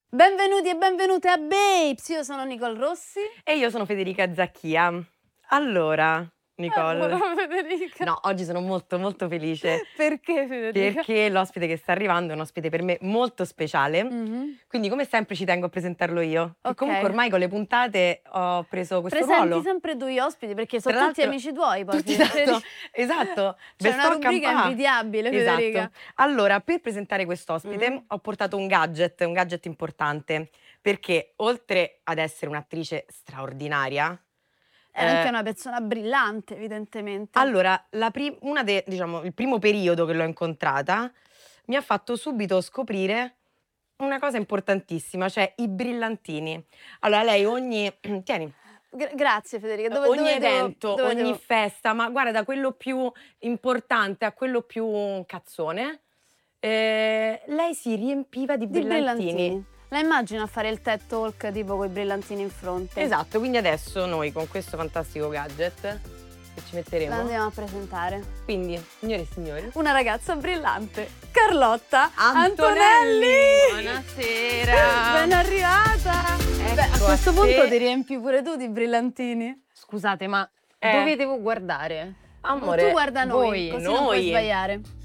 Benvenuti e benvenute a Babes, io sono Nicole Rossi. E io sono Federica Zacchia. Allora, Nicole, Federica. no, oggi sono molto felice Perché Federica? perché l'ospite che sta arrivando è un ospite per me molto speciale. Quindi come sempre ci tengo a presentarlo io. Che Ok. comunque ormai con le puntate ho preso questo Presenti ruolo. sempre tu gli ospiti perché sono Tra tutti l'altro, amici tuoi poi. tutti, Federica. esatto. C'è Ve una sto rubrica accampà. invidiabile, Federica. Esatto. Allora, per presentare quest'ospite ho portato un gadget importante, perché oltre ad essere un'attrice straordinaria, È anche una persona brillante, evidentemente. allora, diciamo, il primo periodo che l'ho incontrata mi ha fatto subito scoprire una cosa importantissima, cioè i brillantini. Allora, lei tieni, Grazie Federica. ogni evento, dove ogni devo- festa, ma guarda, da quello più importante a quello più cazzone, lei si riempiva di Di brillantini. brillantini. La immagino a fare il TED Talk tipo con i brillantini in fronte. Esatto, quindi adesso noi con questo fantastico gadget che ci La metteremo, andiamo a presentare. quindi, signore e signori, Una ragazza brillante, Carlotta Antonelli! Buonasera! Ben Buonasera! arrivata! Ecco A questo a punto te. ti riempi pure tu di brillantini? Scusate, ma Eh. dove devo guardare? Amore, Tu guarda noi, voi, così non puoi noi. sbagliare.